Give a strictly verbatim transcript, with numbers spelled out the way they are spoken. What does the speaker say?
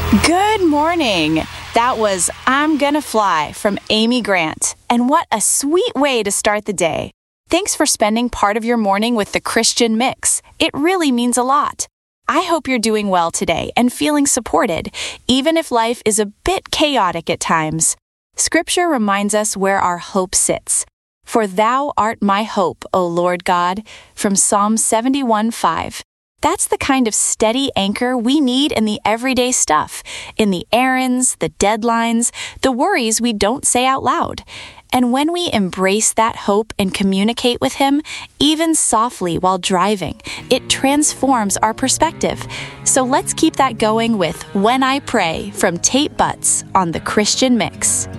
Good morning. That was I'm Gonna Fly from Amy Grant. And what a sweet way to start the day. Thanks for spending part of your morning with the Christian Mix. It really means a lot. I hope you're doing well today and feeling supported, even if life is a bit chaotic at times. Scripture reminds us where our hope sits. For thou art my hope, O Lord God, from Psalm seventy-one five. That's the kind of steady anchor we need in the everyday stuff, in the errands, the deadlines, the worries we don't say out loud. And when we embrace that hope and communicate with Him, even softly while driving, it transforms our perspective. So let's keep that going with When I Pray from Tate Butts on the Christian Mix.